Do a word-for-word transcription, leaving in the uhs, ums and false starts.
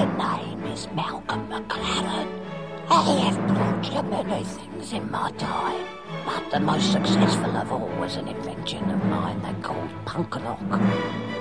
My name is Malcolm McLaren. I have broached many things in my time, but the most successful of all was an invention of mine they called punk lock.